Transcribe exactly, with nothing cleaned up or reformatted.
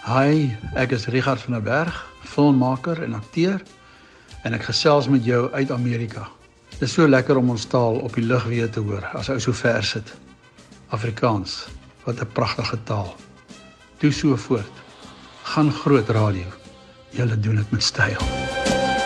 Hi, ek is Richard van der Berg, filmmaker en akteur en ek gesels met jou uit Amerika. Dit is so lekker om ons taal op die lug weer te hoor as ou so ver sit. Afrikaans, wat 'n pragtige taal. Toe so voort. Gaan groot radio. Julle doen dit met styl.